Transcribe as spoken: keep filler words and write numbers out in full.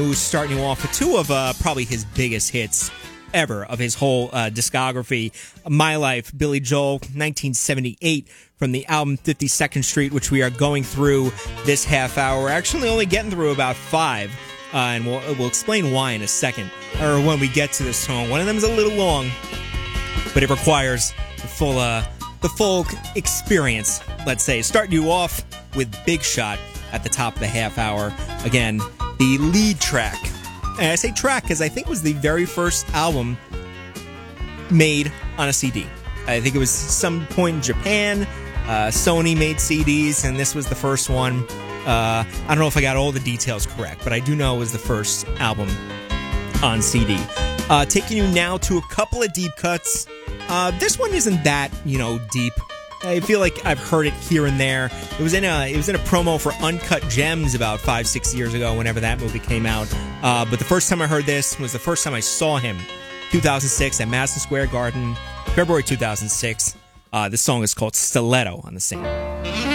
who's starting you off with two of uh, probably his biggest hits ever of his whole uh, discography. My Life, Billy Joel, nineteen seventy-eight, from the album fifty-second Street, which we are going through this half hour. We're actually only getting through about five, uh, and we'll, we'll explain why in a second, or when we get to this song. One of them is a little long, but it requires the full, uh, the full experience, let's say. Starting you off with Big Shot at the top of the half hour. Again, the lead track. And I say track because I think it was the very first album made on a C D. I think it was some point in Japan. Uh, Sony made C Ds, and this was the first one. Uh, I don't know if I got all the details correct, but I do know it was the first album on C D. Uh, taking you now to a couple of deep cuts. Uh, this one isn't that, you know, deep. I feel like I've heard it here and there. It was in a it was in a promo for Uncut Gems about five, six years ago, whenever that movie came out. Uh, but the first time I heard this was the first time I saw him, two thousand six at Madison Square Garden, February two thousand six. Uh, this song is called Stiletto on the same.